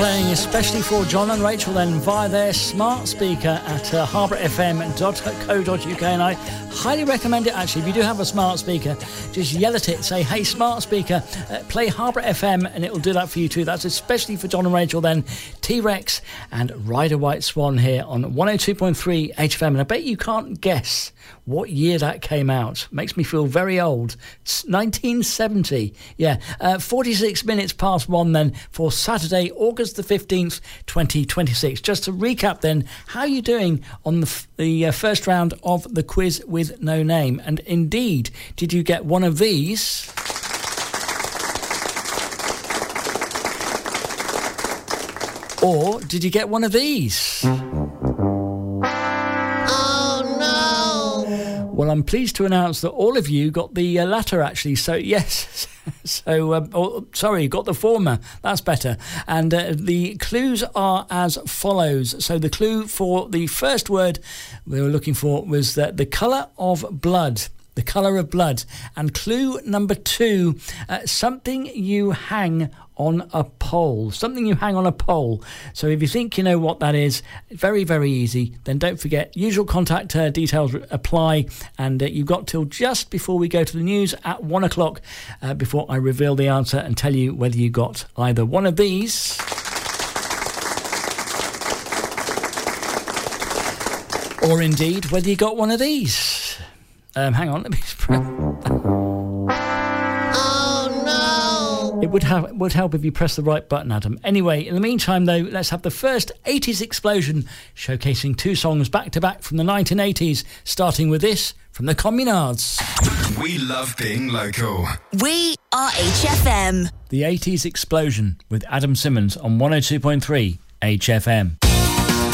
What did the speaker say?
playing especially for John and Rachel then via their smart speaker at harbourfm.co.uk, and I highly recommend it actually. If you do have a smart speaker, just yell at it, say, hey smart speaker, play Harbour FM, and it will do that for you too. That's especially for John and Rachel then, T-Rex and Ride a White Swan here on 102.3 HFM. And I bet you can't guess what year that came out. Makes me feel very old. It's 1970. Yeah, 46 minutes past 1 then for Saturday, August the 15th, 2026. Just to recap then, how are you doing on the first round of the quiz with no name? And indeed, did you get one of these? Or did you get one of these? Well, I'm pleased to announce that all of you got the latter, actually. So, yes. Got the former. That's better. And the clues are as follows. So the clue for the first word we were looking for was the colour of blood. The colour of blood. And clue number 2, something you hang on a pole. Something you hang on a pole. So if you think you know what that is, very, very easy. Then don't forget, usual contact details apply. And you've got till just before we go to the news at 1 o'clock before I reveal the answer and tell you whether you got either one of these or indeed whether you got one of these. Hang on, let me... It would help if you press the right button, Adam. Anyway, in the meantime, though, let's have the first 80s explosion, showcasing 2 songs back-to-back from the 1980s, starting with this from the Communards. We love being local. We are HFM. The 80s explosion with Adam Simmons on 102.3 HFM.